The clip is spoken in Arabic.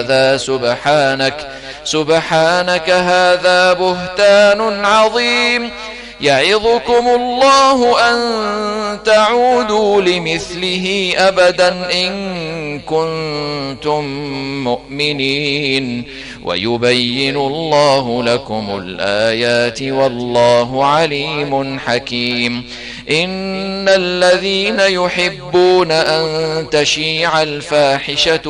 هذا سبحانك هذا بهتان عظيم. يعظكم الله أن تعودوا لمثله أبدا إن كنتم مؤمنين، ويبين الله لكم الآيات والله عليم حكيم. إن الذين يحبون أن تشيع الفاحشة